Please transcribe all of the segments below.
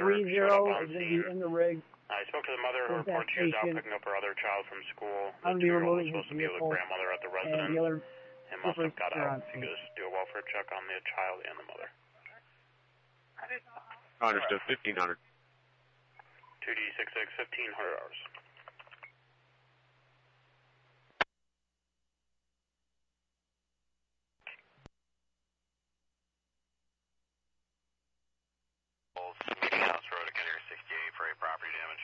showed up on scene. in the rig. I spoke to the mother who reported she was out picking up her other child from school. The I'm gonna be 2-year-old was removing supposed to his be with the vehicle, grandmother at the residence. and the other It must have got troopers are out. on If you scene. could just do a welfare check on the child and the mother. Understood. 1500. 2D66, 1500 hours. Meeting House Road, Area 68 for a property damage.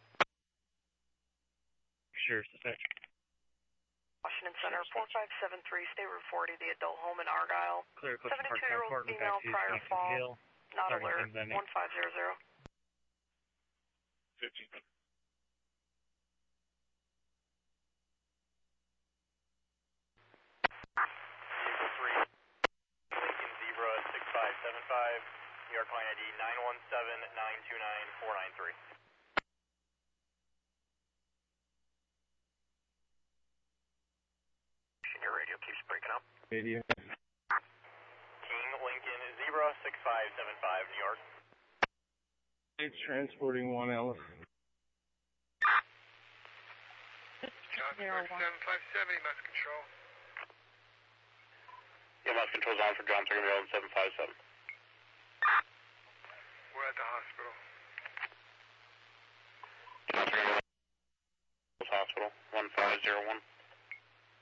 Sure, dispatch. Washington Center, 4573, State Route 40, the adult home in Argyle. Clear, close to Park 72-year-old Court, female, back to prior St. fall, Hill. not Starting alert, Sunday. 1500. 1500. Vehicle 3, Lincoln Zebra 6575, New York line ID 917-929-493. Your radio keeps breaking up. Radio. King Lincoln Zebra 6575, New York. It's transporting 1 Ellis. John 757, must control. Yeah, must control's on for John 757.